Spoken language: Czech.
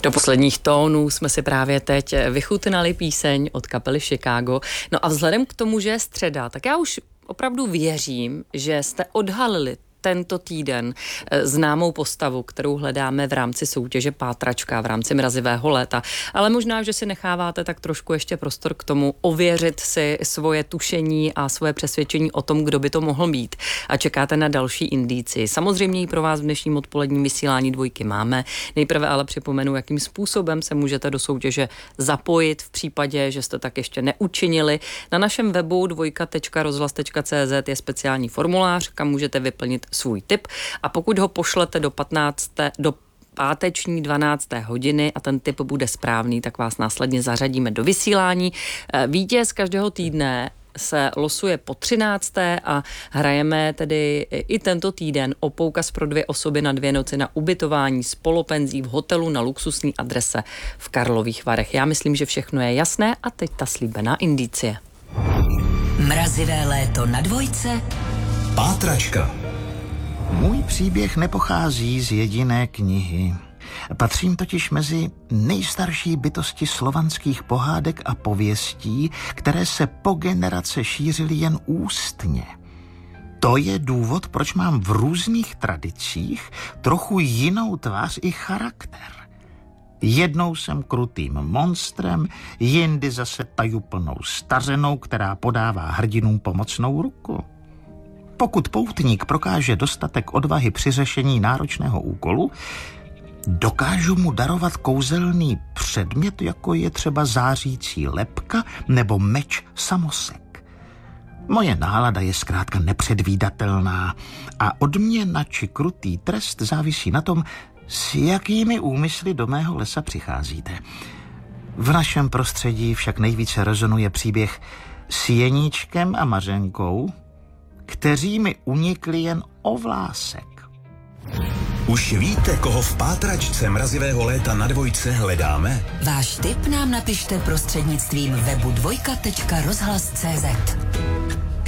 Do posledních tónů jsme si právě teď vychutnali píseň od kapely Chicago. No a vzhledem k tomu, že je středa, tak já už opravdu věřím, že jste odhalili tento týden známou postavu, kterou hledáme v rámci soutěže Pátračka, v rámci Mrazivého léta. Ale možná, že si necháváte tak trošku ještě prostor k tomu ověřit si svoje tušení a svoje přesvědčení o tom, kdo by to mohl být. A čekáte na další indici. Samozřejmě ji pro vás v dnešním odpoledním vysílání Dvojky máme. Nejprve ale připomenu, jakým způsobem se můžete do soutěže zapojit v případě, že jste tak ještě neučinili. Na našem webu dvojka.rozhlas.cz je speciální formulář, kam můžete vyplnit svůj tip a pokud ho pošlete do páteční 12. hodiny a ten tip bude správný, tak vás následně zařadíme do vysílání. Vítěz každého týdne se losuje po 13. a hrajeme tedy i tento týden o poukaz pro 2 osoby na 2 noci na ubytování s polopenzí v hotelu na luxusní adrese v Karlových Varech. Já myslím, že všechno je jasné a teď ta slíbená indicie. Mrazivé léto na Dvojce. Pátračka. Můj příběh nepochází z jediné knihy. Patřím totiž mezi nejstarší bytosti slovanských pohádek a pověstí, které se po generace šířily jen ústně. To je důvod, proč mám v různých tradicích trochu jinou tvář i charakter. Jednou jsem krutým monstrem, jindy zase tajuplnou stařenou, která podává hrdinům pomocnou ruku. Pokud poutník prokáže dostatek odvahy při řešení náročného úkolu, dokážu mu darovat kouzelný předmět, jako je třeba zářící lebka nebo meč samosek. Moje nálada je zkrátka nepředvídatelná a odměna či krutý trest závisí na tom, s jakými úmysly do mého lesa přicházíte. V našem prostředí však nejvíce rezonuje příběh s Jeníčkem a Mařenkou, kteří mi unikli jen o vlásek. Už víte, koho v Pátračce Mrazivého léta na Dvojce hledáme? Váš tip nám napište prostřednictvím webu dvojka.rozhlas.cz.